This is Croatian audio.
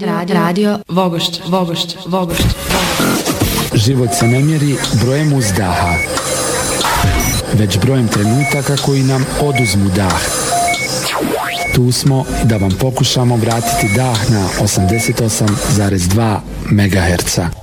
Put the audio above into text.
Radio Vogošće. Život se ne mjeri brojem uzdaha, već brojem trenutaka koji nam oduzmu dah. Tu smo da vam pokušamo vratiti dah na 88,2 MHz.